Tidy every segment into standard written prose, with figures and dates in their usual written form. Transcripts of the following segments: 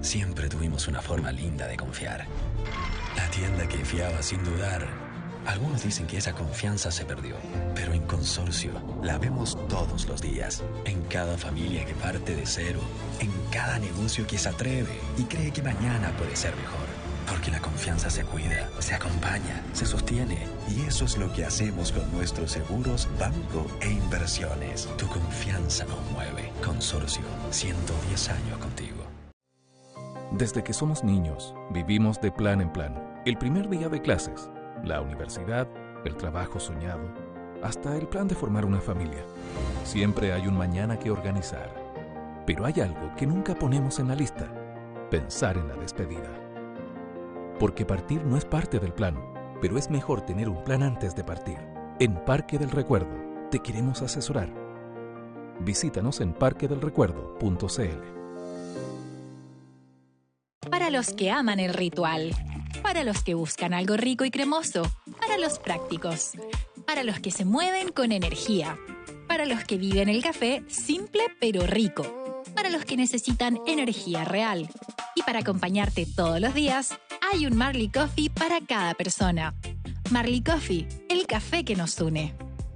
siempre tuvimos una forma linda de confiar. La tienda que fiaba sin dudar. Algunos dicen que esa confianza se perdió, pero en Consorcio la vemos todos los días. En cada familia que parte de cero, en cada negocio que se atreve y cree que mañana puede ser mejor. Porque la confianza se cuida, se acompaña, se sostiene. Y eso es lo que hacemos con nuestros seguros, banco e inversiones. Tu confianza nos mueve. Consorcio, 110 años contigo. Desde que somos niños, vivimos de plan en plan. El primer día de clases, la universidad, el trabajo soñado, hasta el plan de formar una familia. Siempre hay un mañana que organizar. Pero hay algo que nunca ponemos en la lista: pensar en la despedida. Porque partir no es parte del plan, pero es mejor tener un plan antes de partir. En Parque del Recuerdo te queremos asesorar. Visítanos en parquedelrecuerdo.cl. Para los que aman el ritual, para los que buscan algo rico y cremoso, para los prácticos, para los que se mueven con energía, para los que viven el café simple pero rico, para los que necesitan energía real. Y para acompañarte todos los días, hay un Marley Coffee para cada persona. Marley Coffee, el café que nos une.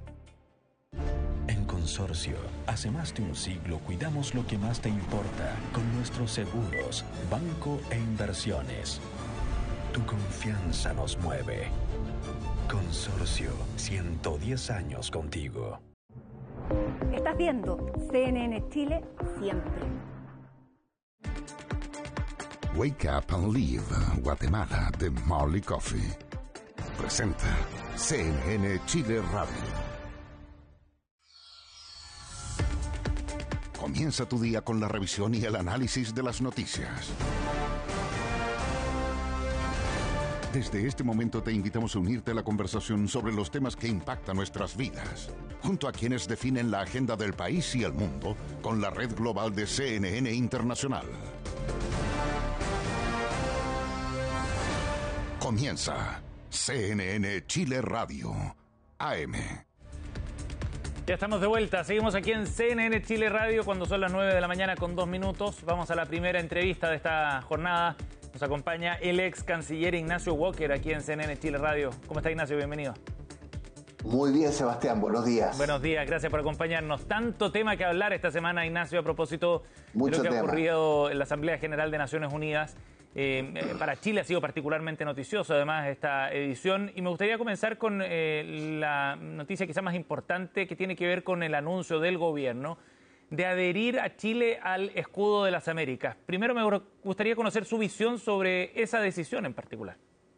En Consorcio, hace más de un siglo cuidamos lo que más te importa con nuestros seguros, banco e inversiones. Tu confianza nos mueve. Consorcio, 110 años contigo. Estás viendo CNN Chile siempre. Wake Up and Live, Guatemala, de Marley Coffee. Presenta CNN Chile Radio. Comienza tu día con la revisión y el análisis de las noticias. Desde este momento te invitamos a unirte a la conversación sobre los temas que impactan nuestras vidas, junto a quienes definen la agenda del país y el mundo con la red global de CNN Internacional. Comienza CNN Chile Radio, AM. Ya estamos de vuelta, seguimos aquí en CNN Chile Radio cuando son las 9 de la mañana con 2 minutos. Vamos a la primera entrevista de esta jornada. Nos acompaña el ex canciller Ignacio Walker aquí en CNN Chile Radio. ¿Cómo está, Ignacio? Bienvenido. Muy bien, Sebastián, buenos días. Buenos días, gracias por acompañarnos. Tanto tema que hablar esta semana, Ignacio, a propósito de lo que ha ocurrido en la Asamblea General de Naciones Unidas. Para Chile ha sido particularmente noticioso, además, esta edición. Y me gustaría comenzar con la noticia quizá más importante, que tiene que ver con el anuncio del gobierno de adherir a Chile al Escudo de las Américas. Primero me gustaría conocer su visión sobre esa decisión en particular.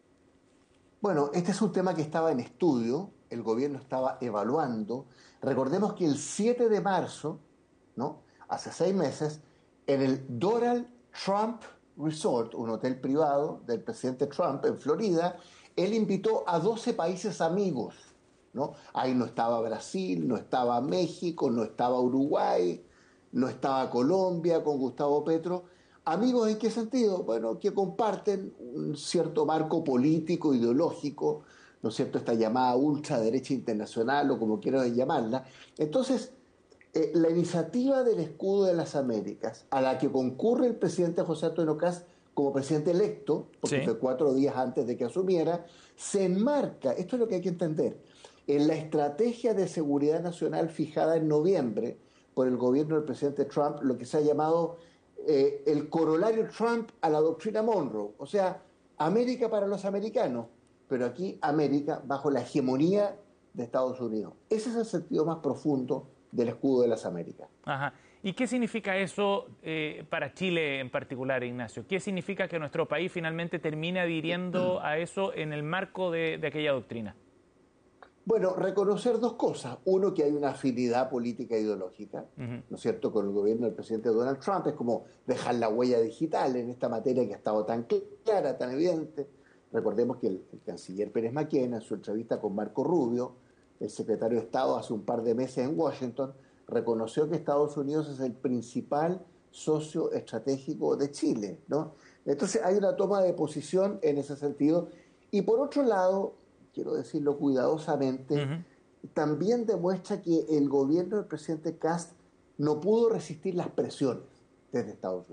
Bueno, este es un tema que estaba en estudio, el gobierno estaba evaluando. Recordemos que el 7 de marzo, ¿no?, hace 6 meses, en el Doral Trump Resort, un hotel privado del presidente Trump en Florida, él invitó a 12 países amigos, ¿no? Ahí no estaba Brasil, no estaba México, no estaba Uruguay, no estaba Colombia con Gustavo Petro. ¿Amigos en qué sentido? Bueno, que comparten un cierto marco político, ideológico, ¿no es cierto?, esta llamada ultraderecha internacional o como quieran llamarla. Entonces, la iniciativa del Escudo de las Américas, a la que concurre el presidente José Antonio Kast como presidente electo, porque fue 4 días antes de que asumiera, se enmarca, esto es lo que hay que entender, en la estrategia de seguridad nacional fijada en noviembre por el gobierno del presidente Trump, lo que se ha llamado el corolario Trump a la doctrina Monroe, o sea, América para los americanos, pero aquí América bajo la hegemonía de Estados Unidos. Ese es el sentido más profundo del Escudo de las Américas. Ajá. ¿Y qué significa eso para Chile en particular, Ignacio? ¿Qué significa que nuestro país finalmente termine adhiriendo a eso en el marco de aquella doctrina? Bueno, reconocer 2 cosas. Uno, que hay una afinidad política e ideológica, ¿no es cierto?, con el gobierno del presidente Donald Trump. Es como dejar la huella digital en esta materia que ha estado tan clara, tan evidente. Recordemos que el canciller Pérez Maquena, en su entrevista con Marco Rubio, el secretario de Estado, hace un par de meses en Washington, reconoció que Estados Unidos es el principal socio estratégico de Chile, ¿no? Entonces hay una toma de posición en ese sentido. Y por otro lado, quiero decirlo cuidadosamente, también demuestra que el gobierno del presidente Kast no pudo resistir las presiones desde Estados Unidos.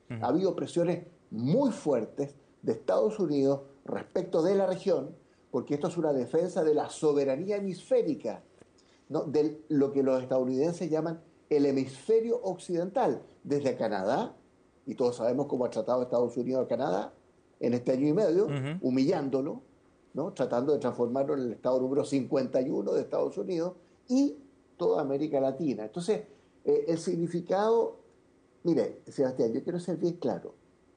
Ha habido presiones muy fuertes de Estados Unidos respecto de la región, porque esto es una defensa de la soberanía hemisférica, ¿no? De lo que los estadounidenses llaman el hemisferio occidental, desde Canadá, y todos sabemos cómo ha tratado Estados Unidos a Canadá en este año y medio, humillándolo, ¿no? Tratando de transformarlo en el estado número 51 de Estados Unidos, y toda América Latina. Entonces, el significado, mire, Sebastián, yo quiero ser bien claro.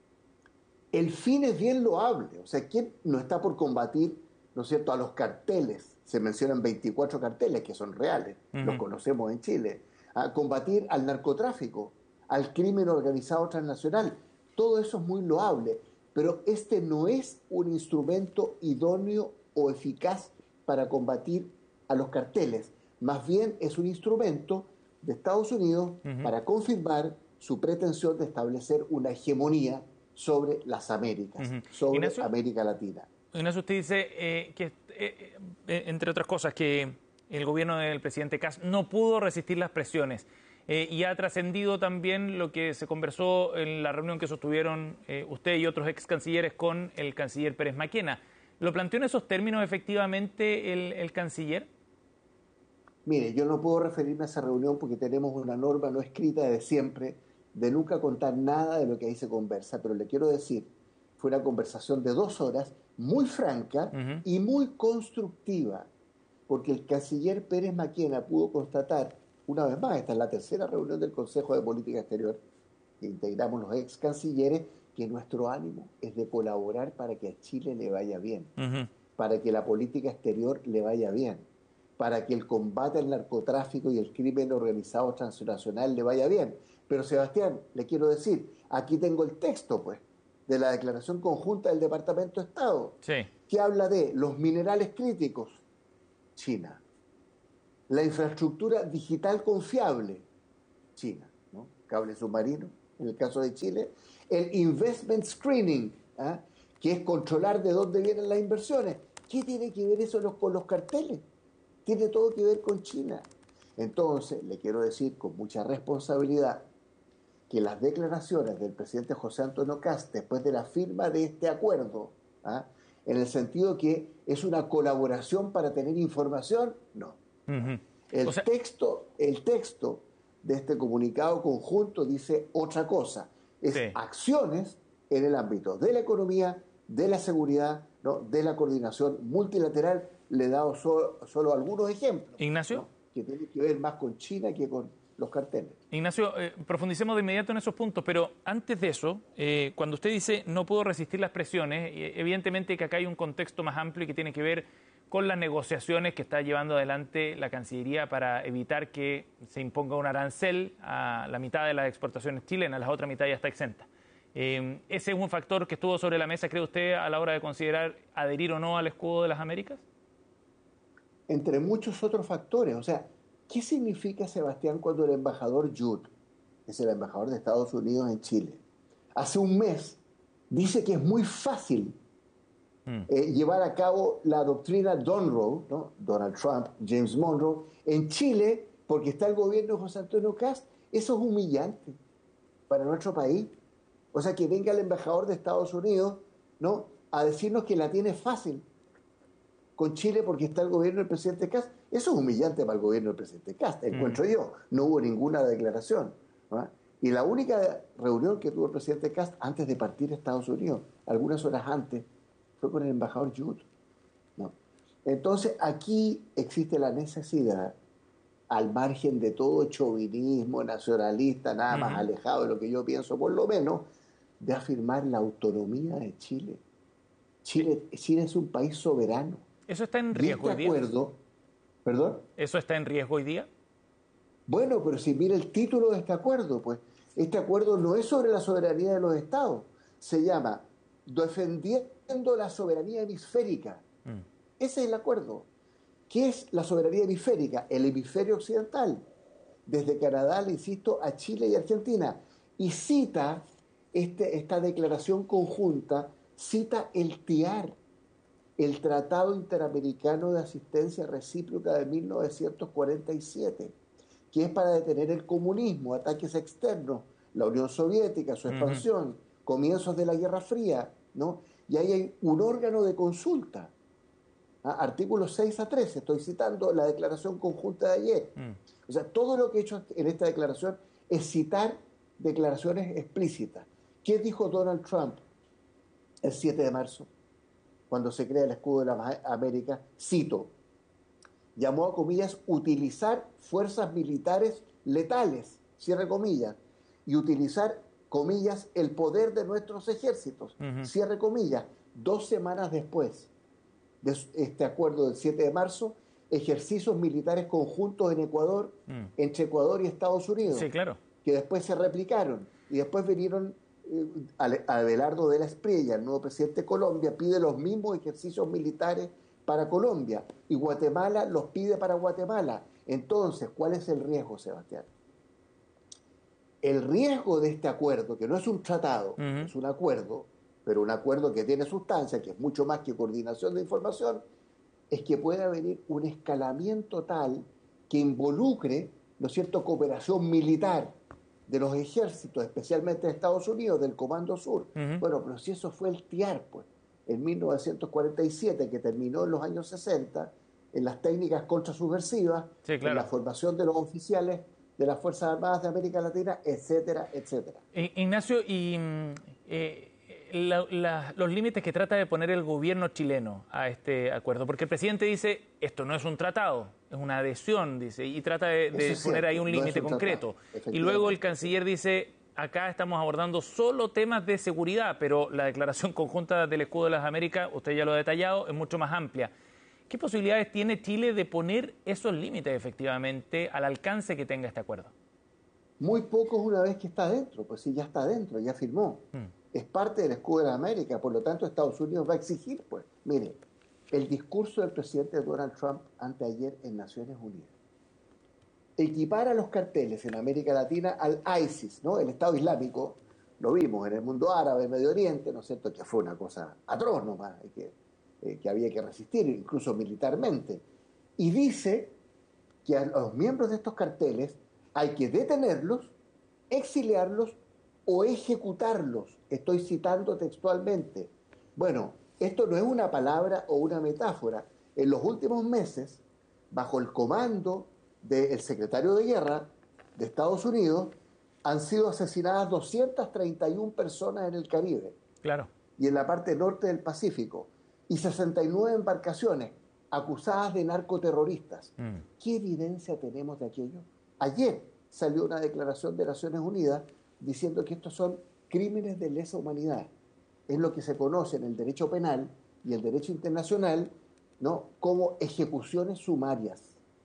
El fin es bien loable. O sea, ¿quién no está por combatir, ¿no es cierto?, a los carteles? Se mencionan 24 carteles que son reales, los conocemos en Chile. A combatir al narcotráfico, al crimen organizado transnacional. Todo eso es muy loable, pero este no es un instrumento idóneo o eficaz para combatir a los carteles. Más bien es un instrumento de Estados Unidos para confirmar su pretensión de establecer una hegemonía sobre las Américas, sobre Ignacio, América Latina. Ignacio, usted dice que, entre otras cosas, que el gobierno del presidente Kast no pudo resistir las presiones. Y ha trascendido también lo que se conversó en la reunión que sostuvieron usted y otros ex cancilleres con el canciller Pérez Maquena. ¿Lo planteó en esos términos efectivamente el canciller? Mire, yo no puedo referirme a esa reunión porque tenemos una norma no escrita de siempre de nunca contar nada de lo que ahí se conversa, pero le quiero decir, fue una conversación de 2 horas, muy franca y muy constructiva, porque el canciller Pérez Maquena pudo constatar, una vez más, esta es la tercera reunión del Consejo de Política Exterior, que integramos los ex cancilleres, que nuestro ánimo es de colaborar para que a Chile le vaya bien, para que la política exterior le vaya bien, para que el combate al narcotráfico y el crimen organizado transnacional le vaya bien. Pero, Sebastián, le quiero decir, aquí tengo el texto, pues, de la declaración conjunta del Departamento de Estado, que habla de los minerales críticos, China, la infraestructura digital confiable, China, ¿no? Cable submarino, en el caso de Chile, el investment screening, que es controlar de dónde vienen las inversiones. ¿Qué tiene que ver eso con los carteles? Tiene todo que ver con China. Entonces, le quiero decir con mucha responsabilidad que las declaraciones del presidente José Antonio Kast después de la firma de este acuerdo, en el sentido que es una colaboración para tener información, no. El texto de este comunicado conjunto dice otra cosa. Es acciones en el ámbito de la economía, de la seguridad, ¿no?, de la coordinación multilateral. Le he dado solo algunos ejemplos. Ignacio. ¿No?, que tienen que ver más con China que con los carteles. Ignacio, profundicemos de inmediato en esos puntos, pero antes de eso, cuando usted dice no puedo resistir las presiones, evidentemente que acá hay un contexto más amplio y que tiene que ver con las negociaciones que está llevando adelante la Cancillería para evitar que se imponga un arancel a la mitad de las exportaciones chilenas, la otra mitad ya está exenta. ¿Ese es un factor que estuvo sobre la mesa, cree usted, a la hora de considerar adherir o no al escudo de las Américas? Entre muchos otros factores. O sea, ¿qué significa, Sebastián, cuando el embajador Judd, que es el embajador de Estados Unidos en Chile, hace un mes dice que es muy fácil llevar a cabo la doctrina Monroe, ¿no?, Donald Trump, James Monroe, en Chile, porque está el gobierno de José Antonio Kast? Eso es humillante para nuestro país. O sea, que venga el embajador de Estados Unidos, ¿no?, a decirnos que la tiene fácil con Chile porque está el gobierno del presidente Kast. Eso es humillante para el gobierno del presidente Kast, encuentro yo. No hubo ninguna declaración, ¿no? Y la única reunión que tuvo el presidente Kast antes de partir a Estados Unidos, algunas horas antes, fue con el embajador Judd, ¿no? Entonces, aquí existe la necesidad, al margen de todo chauvinismo nacionalista, nada más alejado de lo que yo pienso, por lo menos, de afirmar la autonomía de Chile. Chile es un país soberano. ¿Eso está en riesgo hoy día? ¿Perdón? ¿Eso está en riesgo hoy día? Bueno, pero si mira el título de este acuerdo, pues este acuerdo no es sobre la soberanía de los estados, se llama Defendiendo la Soberanía Hemisférica. Ese es el acuerdo. ¿Qué es la soberanía hemisférica? El hemisferio occidental. Desde Canadá, le insisto, a Chile y Argentina. Y cita esta declaración conjunta, cita el TIAR, el Tratado Interamericano de Asistencia Recíproca de 1947, que es para detener el comunismo, ataques externos la Unión Soviética, su expansión, comienzos de la Guerra Fría, ¿no? Y ahí hay un órgano de consulta. Artículos 6 a 13, estoy citando la declaración conjunta de ayer. O sea, todo lo que he hecho en esta declaración es citar declaraciones explícitas. ¿Qué dijo Donald Trump el 7 de marzo, cuando se crea el escudo de la América? Cito, llamó a comillas, utilizar fuerzas militares letales, cierre comillas, y utilizar, comillas, el poder de nuestros ejércitos, cierre comillas. 2 semanas después de este acuerdo del 7 de marzo, ejercicios militares conjuntos en Ecuador, entre Ecuador y Estados Unidos, sí, claro, que después se replicaron, y después vinieron Abelardo de la Espriella, el nuevo presidente de Colombia, pide los mismos ejercicios militares para Colombia, y Guatemala los pide para Guatemala. Entonces, ¿cuál es el riesgo, Sebastián? El riesgo de este acuerdo, que no es un tratado, es un acuerdo, pero un acuerdo que tiene sustancia, que es mucho más que coordinación de información, es que pueda venir un escalamiento tal que involucre, ¿no es cierto?, cooperación militar de los ejércitos, especialmente de Estados Unidos, del Comando Sur. Bueno, pero si eso fue el TIAR, pues, en 1947, que terminó en los años 60, en las técnicas contrasubversivas, sí, claro, en la formación de los oficiales de las Fuerzas Armadas de América Latina, etcétera, etcétera. Ignacio, y los límites que trata de poner el gobierno chileno a este acuerdo, porque el presidente dice, esto no es un tratado, es una adhesión, dice, y trata de poner ahí un límite concreto. Y luego el canciller dice, acá estamos abordando solo temas de seguridad, pero la declaración conjunta del Escudo de las Américas, usted ya lo ha detallado, es mucho más amplia. ¿Qué posibilidades tiene Chile de poner esos límites efectivamente al alcance que tenga este acuerdo? Muy pocos una vez que está dentro, pues sí, ya está dentro, ya firmó. Es parte del Escudo de las Américas, por lo tanto Estados Unidos va a exigir, pues. Mire, el discurso del presidente Donald Trump anteayer en Naciones Unidas equipara los carteles en América Latina al ISIS, ¿no? El Estado Islámico, lo vimos en el mundo árabe, Medio Oriente, ¿no es cierto?, que fue una cosa atroz nomás, que había que resistir, incluso militarmente. Y dice que a los miembros de estos carteles hay que detenerlos, exiliarlos o ejecutarlos. Estoy citando textualmente. Bueno, esto no es una palabra o una metáfora. En los últimos meses, bajo el comando del secretario de Guerra de Estados Unidos, han sido asesinadas 231 personas en el Caribe. Claro. Y en la parte norte del Pacífico. Y 69 embarcaciones acusadas de narcoterroristas. ¿Qué evidencia tenemos de aquello? Ayer salió una declaración de Naciones Unidas diciendo que estos son crímenes de lesa humanidad. Es lo que se conoce en el derecho penal y el derecho internacional, ¿no?, como ejecuciones sumarias.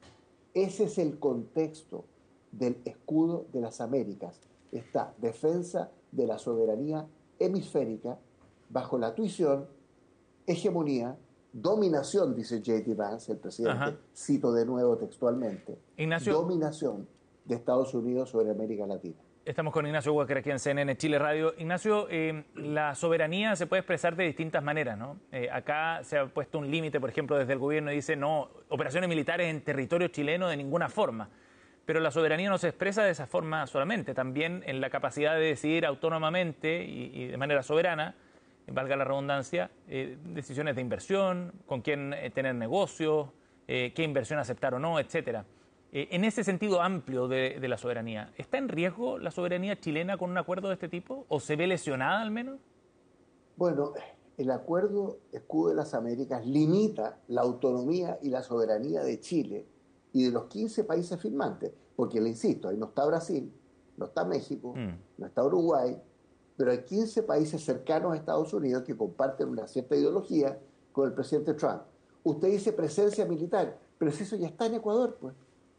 Ese es el contexto del Escudo de las Américas, esta defensa de la soberanía hemisférica bajo la tuición, hegemonía, dominación, dice J.D. Vance, el presidente, cito de nuevo textualmente, Ignacio, dominación de Estados Unidos sobre América Latina. Estamos con Ignacio Walker aquí en CNN Chile Radio. Ignacio, la soberanía se puede expresar de distintas maneras, ¿no? Acá se ha puesto un límite, por ejemplo, desde el gobierno y dice, no, operaciones militares en territorio chileno de ninguna forma. Pero la soberanía no se expresa de esa forma solamente, también en la capacidad de decidir autónomamente y de manera soberana, valga la redundancia, decisiones de inversión, con quién tener negocios, qué inversión aceptar o no, etcétera. En ese sentido amplio de la soberanía, ¿está en riesgo la soberanía chilena con un acuerdo de este tipo? ¿O se ve lesionada al menos? Bueno, el acuerdo Escudo de las Américas limita la autonomía y la soberanía de Chile y de los 15 países firmantes, porque le insisto, ahí no está Brasil, no está México, no está Uruguay, pero hay 15 países cercanos a Estados Unidos que comparten una cierta ideología con el presidente Trump. Usted dice presencia militar, pero si eso ya está en Ecuador, pues.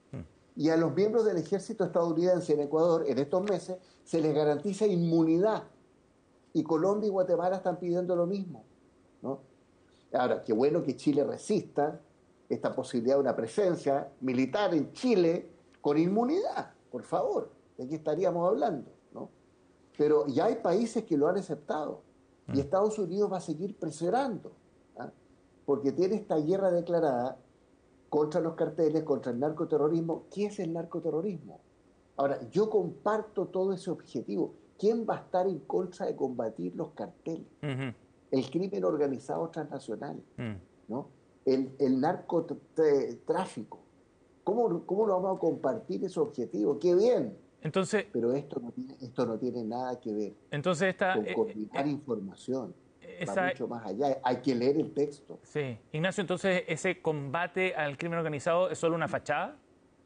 Y a los miembros del ejército estadounidense en Ecuador, en estos meses, se les garantiza inmunidad. Y Colombia y Guatemala están pidiendo lo mismo, ¿no? Ahora, qué bueno que Chile resista esta posibilidad de una presencia militar en Chile con inmunidad, por favor. ¿De qué estaríamos hablando, no? Pero ya hay países que lo han aceptado. Y Estados Unidos va a seguir presionando, ¿ah?, porque tiene esta guerra declarada contra los carteles, contra el narcoterrorismo. ¿Qué es el narcoterrorismo? Ahora, yo comparto todo ese objetivo. ¿Quién va a estar en contra de combatir los carteles? El crimen organizado transnacional, ¿no? El narcotráfico. ¿Cómo lo vamos a compartir ese objetivo? ¡Qué bien! Entonces, pero esto no tiene nada que ver con combinar información. Va mucho más allá. Hay que leer el texto. Sí. Ignacio, entonces, ¿ese combate al crimen organizado es solo una fachada?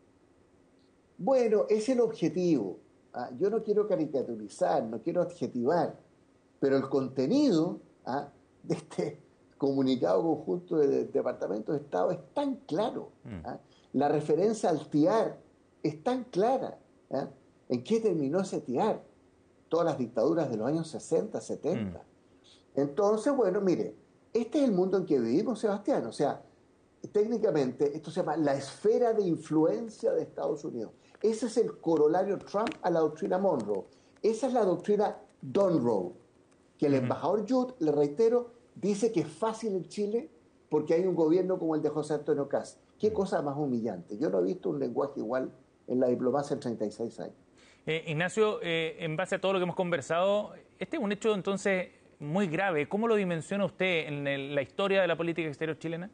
Bueno, es el objetivo. Yo no quiero caricaturizar, no quiero adjetivar, pero el contenido de este comunicado conjunto del Departamento de Estado es tan claro. La referencia al TIAR es tan clara. ¿En qué terminó ese TIAR? Todas las dictaduras de los años 60, 70. Entonces, bueno, mire, este es el mundo en que vivimos, Sebastián. O sea, técnicamente esto se llama la esfera de influencia de Estados Unidos. Ese es el corolario Trump a la doctrina Monroe. Esa es la doctrina Donroe, que el embajador Judd, le reitero, dice que es fácil en Chile porque hay un gobierno como el de José Antonio Kast. Qué cosa más humillante. Yo no he visto un lenguaje igual en la diplomacia en 36 años. Ignacio, en base a todo lo que hemos conversado, este es un hecho entonces muy grave. ¿Cómo lo dimensiona usted en la historia de la política exterior chilena?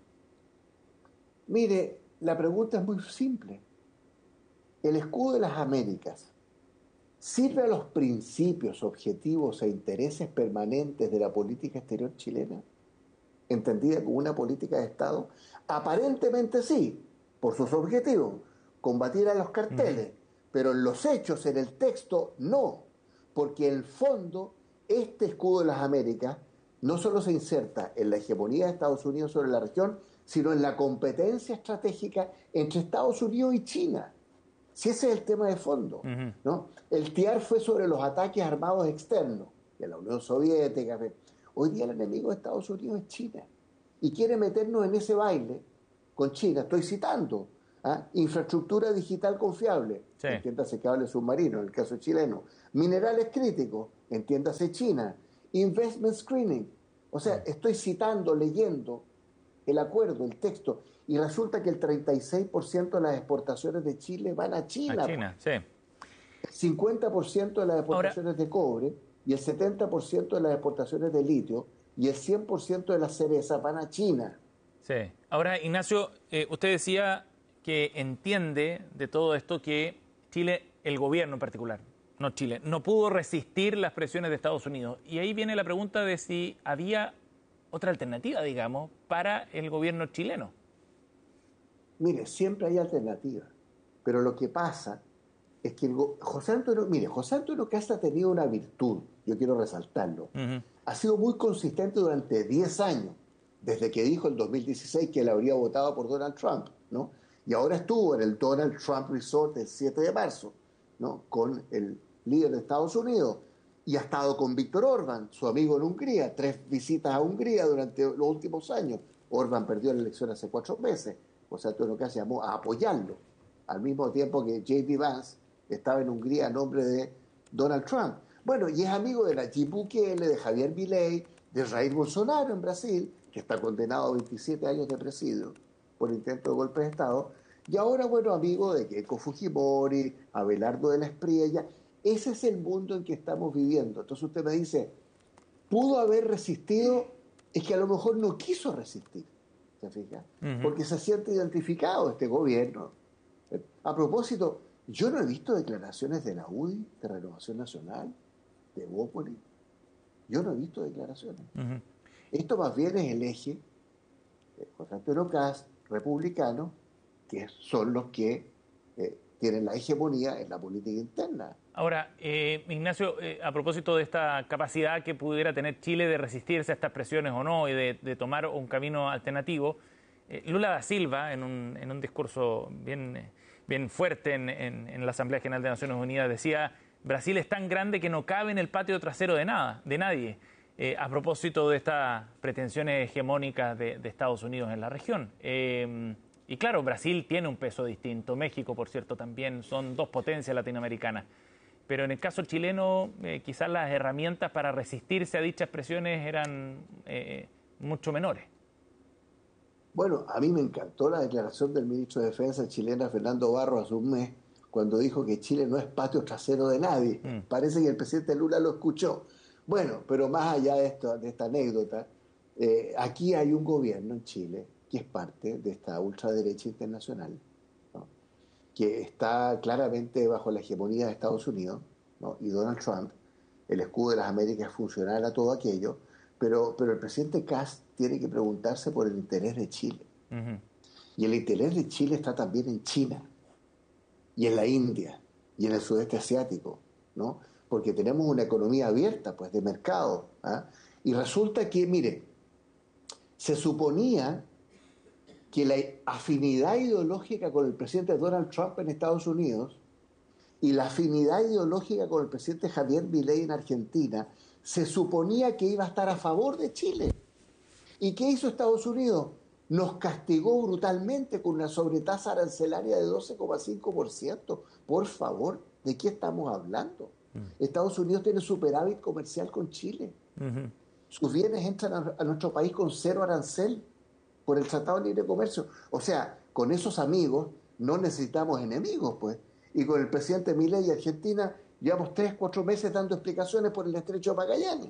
Mire, la pregunta es muy simple. ¿El escudo de las Américas sirve a los principios, objetivos e intereses permanentes de la política exterior chilena, entendida como una política de Estado? Aparentemente sí, por sus objetivos, combatir a los carteles, pero en los hechos, en el texto, no, porque en el fondo este escudo de las Américas no solo se inserta en la hegemonía de Estados Unidos sobre la región, sino en la competencia estratégica entre Estados Unidos y China. Si ese es el tema de fondo, ¿no? El TIAR fue sobre los ataques armados externos de la Unión Soviética. Hoy día el enemigo de Estados Unidos es China y quiere meternos en ese baile con China. Estoy citando infraestructura digital confiable, entiéndase cable submarino, en el caso chileno, minerales críticos, entiéndase China, investment screening. O sea, estoy citando, leyendo el acuerdo, el texto, y resulta que el 36% de las exportaciones de Chile van a China. A China, sí. El 50% de las exportaciones de cobre y el 70% de las exportaciones de litio y el 100% de las cerezas van a China. Sí. Ahora, Ignacio, usted decía que entiende de todo esto que Chile, el gobierno en particular, no Chile, no pudo resistir las presiones de Estados Unidos. Y ahí viene la pregunta de si había otra alternativa, digamos, para el gobierno chileno. Mire, siempre hay alternativas, pero lo que pasa es que José Antonio Kast ha tenido una virtud, yo quiero resaltarlo. Ha sido muy consistente durante 10 años, desde que dijo en 2016 que él habría votado por Donald Trump, ¿no? Y ahora estuvo en el Donald Trump Resort el 7 de marzo, ¿no? Con el líder de Estados Unidos, y ha estado con Víctor Orbán, su amigo en Hungría, 3 visitas a Hungría durante los últimos años. Orbán perdió la elección hace 4 meses. José Antonio Kast llamó a apoyarlo, al mismo tiempo que J.D. Vance estaba en Hungría a nombre de Donald Trump. Bueno, y es amigo de Nayib Bukele, de Javier Milei, de Jair Bolsonaro en Brasil, que está condenado a 27 años de presidio por intento de golpe de Estado, y ahora, bueno, amigo de Keiko Fujimori, Abelardo de la Espriella. Ese es el mundo en que estamos viviendo. Entonces usted me dice, ¿pudo haber resistido? Es que a lo mejor no quiso resistir. ¿Se fija? Porque se siente identificado este gobierno. A propósito, yo no he visto declaraciones de la UDI, de Renovación Nacional, de Bópoli. Yo no he visto declaraciones. Esto más bien es el eje de José Antonio Kast, republicano, que son los que tienen la hegemonía en la política interna. Ahora, Ignacio, a propósito de esta capacidad que pudiera tener Chile de resistirse a estas presiones o no y de tomar un camino alternativo, Lula da Silva, en un discurso bien fuerte en la Asamblea General de Naciones Unidas, decía: Brasil es tan grande que no cabe en el patio trasero de nadie, a propósito de estas pretensiones hegemónicas de Estados Unidos en la región. Y claro, Brasil tiene un peso distinto, México, por cierto, también, son 2 potencias latinoamericanas. Pero en el caso chileno, quizás las herramientas para resistirse a dichas presiones eran mucho menores. Bueno, a mí me encantó la declaración del ministro de Defensa chilena, Fernando Barros, hace un mes, cuando dijo que Chile no es patio trasero de nadie. Parece que el presidente Lula lo escuchó. Bueno, pero más allá de esta anécdota, aquí hay un gobierno en Chile que es parte de esta ultraderecha internacional, ¿no?, que está claramente bajo la hegemonía de Estados Unidos, ¿no?, y Donald Trump, el escudo de las Américas, es funcional a todo aquello, pero el presidente Kast tiene que preguntarse por el interés de Chile. Y el interés de Chile está también en China, y en la India, y en el sudeste asiático, ¿no? Porque tenemos una economía abierta, pues, de mercado, ¿ah? Y resulta que, mire, se suponía que la afinidad ideológica con el presidente Donald Trump en Estados Unidos y la afinidad ideológica con el presidente Javier Milei en Argentina, se suponía que iba a estar a favor de Chile. ¿Y qué hizo Estados Unidos? Nos castigó brutalmente con una sobretasa arancelaria de 12,5%. Por favor, ¿de qué estamos hablando? Estados Unidos tiene superávit comercial con Chile. Sus bienes entran a nuestro país con 0 arancel por el Tratado de Libre Comercio. O sea, con esos amigos no necesitamos enemigos, pues. Y con el presidente Milei y Argentina llevamos 3-4 meses dando explicaciones por el Estrecho de Magallanes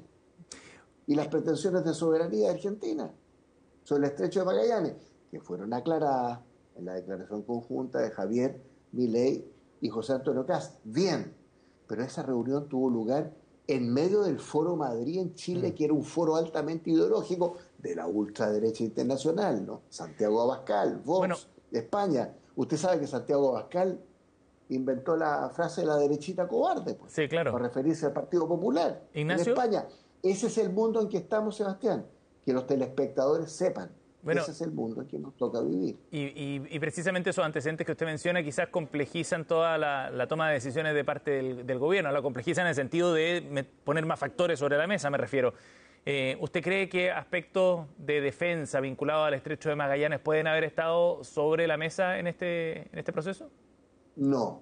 y las pretensiones de soberanía de Argentina sobre el Estrecho de Magallanes, que fueron aclaradas en la declaración conjunta de Javier Milei y José Antonio Kast. Bien, pero esa reunión tuvo lugar en medio del Foro Madrid en Chile, que era un foro altamente ideológico de la ultraderecha internacional, ¿no? Santiago Abascal, Vox, España. Usted sabe que Santiago Abascal inventó la frase de la derechita cobarde, pues, sí, claro, para referirse al Partido Popular. Ignacio, en España. Ese es el mundo en que estamos, Sebastián. Que los telespectadores sepan. Bueno, ese es el mundo en que nos toca vivir. Y precisamente esos antecedentes que usted menciona quizás complejizan toda la toma de decisiones de parte del gobierno, la complejizan en el sentido de poner más factores sobre la mesa, me refiero. ¿Usted cree que aspectos de defensa vinculados al Estrecho de Magallanes pueden haber estado sobre la mesa en este proceso? No,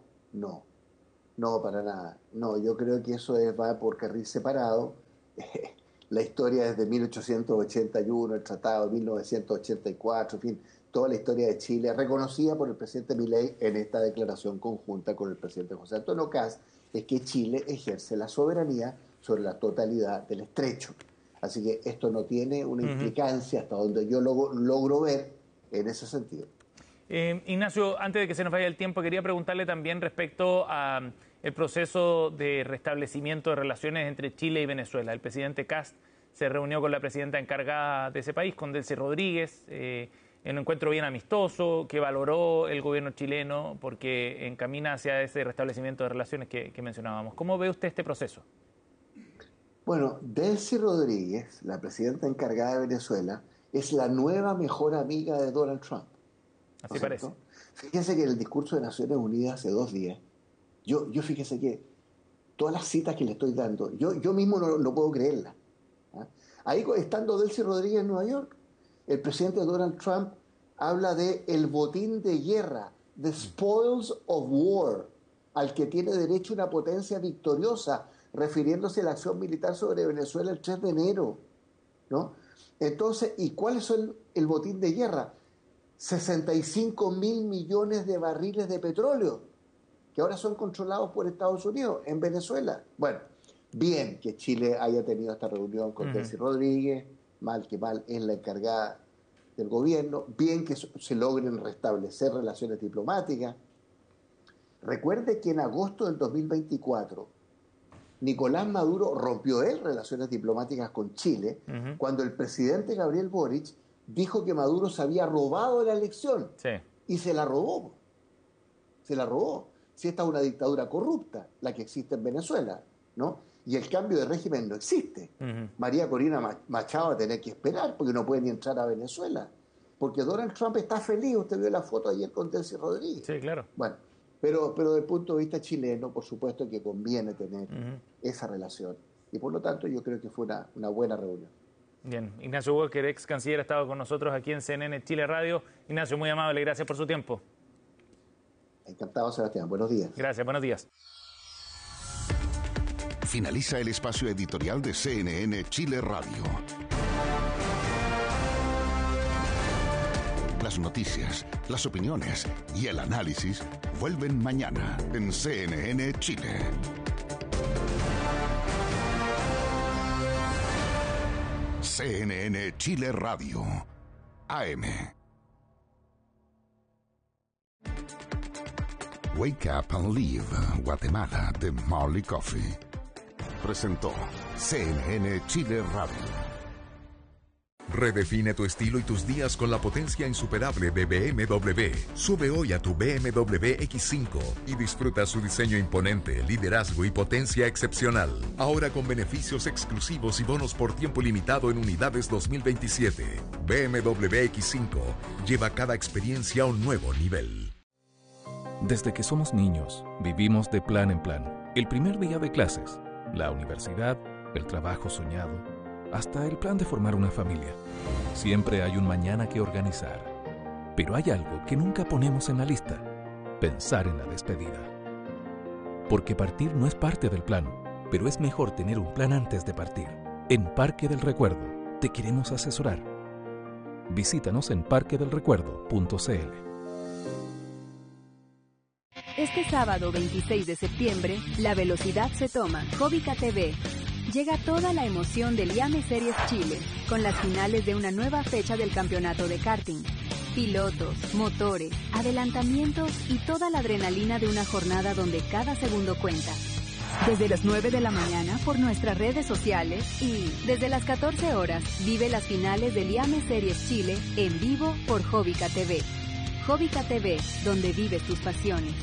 para nada. No, yo creo que eso va por carril separado. La historia desde 1881, el Tratado de 1984, en fin, toda la historia de Chile, reconocida por el presidente Milei en esta declaración conjunta con el presidente José Antonio Kast, es que Chile ejerce la soberanía sobre la totalidad del estrecho. Así que esto no tiene una implicancia hasta donde yo logro ver en ese sentido. Ignacio, antes de que se nos vaya el tiempo, quería preguntarle también respecto a el proceso de restablecimiento de relaciones entre Chile y Venezuela. El presidente Kast se reunió con la presidenta encargada de ese país, con Delcy Rodríguez, en un encuentro bien amistoso que valoró el gobierno chileno porque encamina hacia ese restablecimiento de relaciones que mencionábamos. ¿Cómo ve usted este proceso? Bueno, Delcy Rodríguez, la presidenta encargada de Venezuela, es la nueva mejor amiga de Donald Trump. Así parece. Fíjense que en el discurso de Naciones Unidas hace 2 días, yo fíjese que todas las citas que le estoy dando, yo mismo no puedo creerlas. ¿Ah? Ahí, estando Delcy Rodríguez en Nueva York, el presidente Donald Trump habla de el botín de guerra, the spoils of war, al que tiene derecho una potencia victoriosa, refiriéndose a la acción militar sobre Venezuela el 3 de enero, ¿no? Entonces, ¿y cuál es el botín de guerra? 65.000 millones de barriles de petróleo, que ahora son controlados por Estados Unidos en Venezuela. Bueno, bien que Chile haya tenido esta reunión con Delcy Rodríguez, mal que mal es la encargada del gobierno, bien que se logren restablecer relaciones diplomáticas. Recuerde que en agosto del 2024, Nicolás Maduro rompió relaciones diplomáticas con Chile cuando el presidente Gabriel Boric dijo que Maduro se había robado la elección. Sí. Y se la robó. Se la robó. Si esta es una dictadura corrupta, la que existe en Venezuela, ¿no? Y el cambio de régimen no existe. María Corina Machado va a tener que esperar porque no puede ni entrar a Venezuela. Porque Donald Trump está feliz. Usted vio la foto ayer con Delcy Rodríguez. Sí, claro. Bueno, pero desde el punto de vista chileno, por supuesto que conviene tener esa relación. Y por lo tanto yo creo que fue una buena reunión. Bien, Ignacio Walker, ex canciller, ha estado con nosotros aquí en CNN Chile Radio. Ignacio, muy amable, gracias por su tiempo. Encantado, Sebastián. Buenos días. Gracias, buenos días. Finaliza el espacio editorial de CNN Chile Radio. Las noticias, las opiniones y el análisis vuelven mañana en CNN Chile. CNN Chile Radio, AM. Wake Up and Live, Guatemala, de Marley Coffee. Presentó CNN Chile Radio. Redefine tu estilo y tus días con la potencia insuperable de BMW. Sube hoy a tu BMW X5 y disfruta su diseño imponente, liderazgo y potencia excepcional. Ahora con beneficios exclusivos y bonos por tiempo limitado en unidades 2027. BMW X5 lleva cada experiencia a un nuevo nivel. Desde que somos niños, vivimos de plan en plan. El primer día de clases, la universidad, el trabajo soñado, hasta el plan de formar una familia. Siempre hay un mañana que organizar. Pero hay algo que nunca ponemos en la lista: pensar en la despedida. Porque partir no es parte del plan, pero es mejor tener un plan antes de partir. En Parque del Recuerdo te queremos asesorar. Visítanos en parquedelrecuerdo.cl. Este sábado 26 de septiembre, la velocidad se toma. Jóvica TV. Llega toda la emoción del IAME Series Chile, con las finales de una nueva fecha del campeonato de karting. Pilotos, motores, adelantamientos y toda la adrenalina de una jornada donde cada segundo cuenta. Desde las 9 de la mañana por nuestras redes sociales y desde las 14 horas vive las finales del IAME Series Chile en vivo por Jóvica TV. Jóvica TV, donde vives tus pasiones.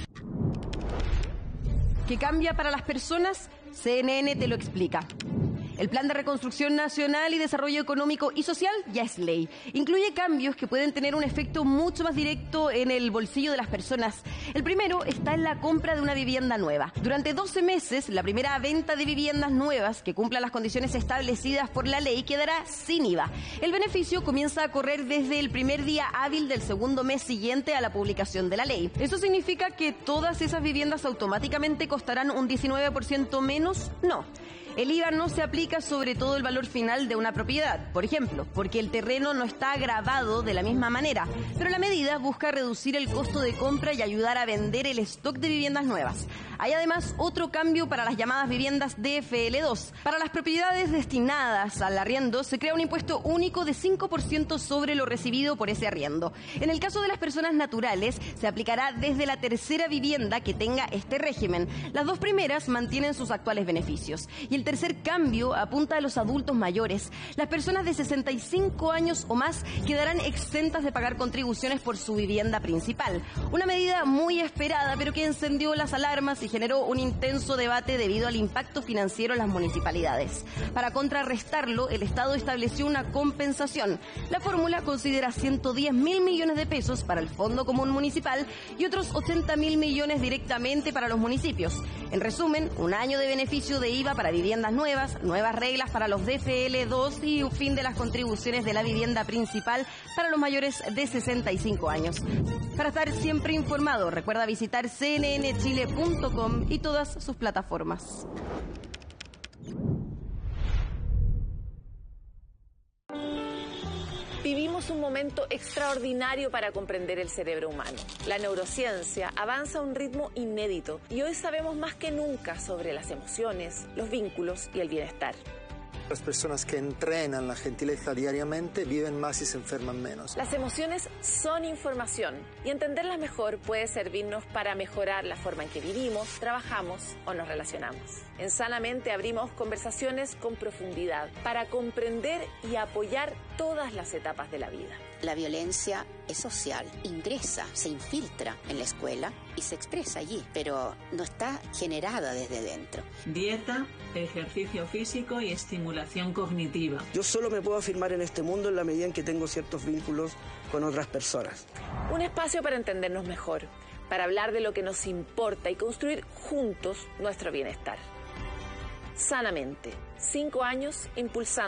¿Qué cambia para las personas? CNN te lo explica. El Plan de Reconstrucción Nacional y Desarrollo Económico y Social ya es ley. Incluye cambios que pueden tener un efecto mucho más directo en el bolsillo de las personas. El primero está en la compra de una vivienda nueva. Durante 12 meses, la primera venta de viviendas nuevas que cumplan las condiciones establecidas por la ley quedará sin IVA. El beneficio comienza a correr desde el primer día hábil del segundo mes siguiente a la publicación de la ley. ¿Eso significa que todas esas viviendas automáticamente costarán un 19% menos? No. El IVA no se aplica sobre todo el valor final de una propiedad, por ejemplo, porque el terreno no está gravado de la misma manera, pero la medida busca reducir el costo de compra y ayudar a vender el stock de viviendas nuevas. Hay además otro cambio para las llamadas viviendas DFL2. Para las propiedades destinadas al arriendo se crea un impuesto único de 5% sobre lo recibido por ese arriendo. En el caso de las personas naturales se aplicará desde la tercera vivienda que tenga este régimen. Las dos primeras mantienen sus actuales beneficios. Y el tercer cambio apunta a los adultos mayores. Las personas de 65 años o más quedarán exentas de pagar contribuciones por su vivienda principal. Una medida muy esperada, pero que encendió las alarmas y generó un intenso debate debido al impacto financiero en las municipalidades. Para contrarrestarlo, el Estado estableció una compensación. La fórmula considera 110.000 millones de pesos para el Fondo Común Municipal y otros 80.000 millones directamente para los municipios. En resumen, un año de beneficio de IVA para viviendas nuevas, nuevas reglas para los DFL2 y un fin de las contribuciones de la vivienda principal para los mayores de 65 años. Para estar siempre informado, recuerda visitar cnnchile.com y todas sus plataformas. Vivimos un momento extraordinario para comprender el cerebro humano. La neurociencia avanza a un ritmo inédito y hoy sabemos más que nunca sobre las emociones, los vínculos y el bienestar. Las personas que entrenan la gentileza diariamente viven más y se enferman menos. Las emociones son información y entenderlas mejor puede servirnos para mejorar la forma en que vivimos, trabajamos o nos relacionamos. En Sanamente abrimos conversaciones con profundidad para comprender y apoyar todas las etapas de la vida. La violencia es social, ingresa, se infiltra en la escuela y se expresa allí, pero no está generada desde dentro. Dieta, ejercicio físico y estimulación cognitiva. Yo solo me puedo afirmar en este mundo en la medida en que tengo ciertos vínculos con otras personas. Un espacio para entendernos mejor, para hablar de lo que nos importa y construir juntos nuestro bienestar. Sanamente, 5 años impulsando